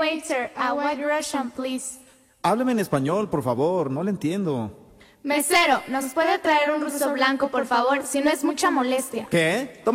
Waiter, a White Russian, please. Hábleme en español, por favor, no le entiendo. Mesero, ¿nos puede traer un ruso blanco, por favor? Si no es mucha molestia. ¿Qué?